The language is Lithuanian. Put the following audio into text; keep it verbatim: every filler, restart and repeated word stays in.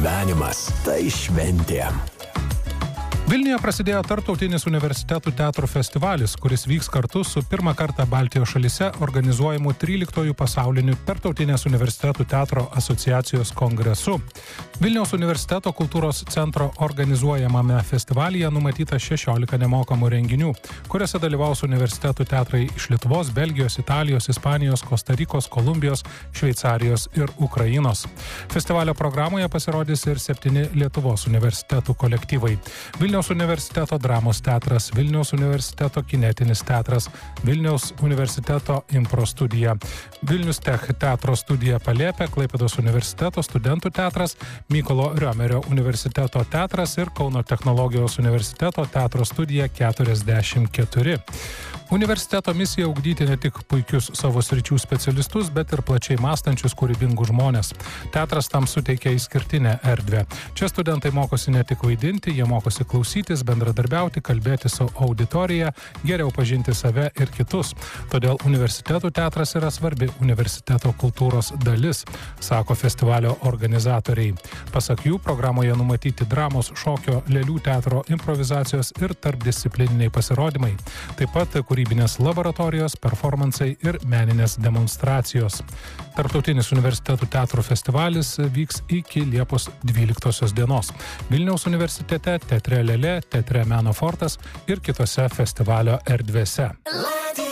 Gyvenimas tai šventė. Vilniuje prasidėjo Tarptautinis universitetų teatro festivalis, kuris vyks kartu su pirmą kartą Baltijos šalyse organizuojamu tryliktuoju pasauliniu Tarptautinės universitetų teatro asociacijos kongresu. Vilniaus universiteto kultūros centro organizuojamame festivalyje numatyta šešiolika nemokamų renginių, kuriuose dalyvaus universitetų teatrai iš Lietuvos, Belgijos, Italijos, Ispanijos, Kostarikos, Kolumbijos, Šveicarijos ir Ukrainos. Festivalio programoje pasirodys ir septyni Lietuvos universitetų kolektyvai. Vilniaus universiteto dramos teatras, Vilniaus universiteto kinetinis teatras, Vilniaus universiteto impro studija, Vilnius Tech teatro studija Palėpė, Klaipėdos universiteto studentų teatras, Mykolo Riomerio universiteto teatras ir Kauno technologijos universiteto teatro studija keturiasdešimt keturi. Universiteto misija ugdyti ne tik puikius savo sričių specialistus, bet ir plačiai mąstančius kūrybingus žmonės. Teatras tam suteikia išskirtinę erdvę. Čia studentai mokosi ne tik vaidinti, jie mokosi klausytis, bendradarbiauti, kalbėti su auditorija, geriau pažinti save ir kitus. Todėl universitetų teatras yra svarbi universiteto kultūros dalis, sako festivalio organizatoriai. Pasak jų, programoje numatyti dramos, šokio, lėlių teatro, improvizacijos ir tarpdisciplininiai pasirodymai. Taip pat kūrybinės laboratorijos, performansai ir meninės demonstracijos. Tarptautinis universitetų teatro festivalis vyks iki Liepos dvyliktosios dienos. Vilniaus universitete, Teatre Lėlė, Teatre Meno Fortas ir kitose festivalio erdvėse.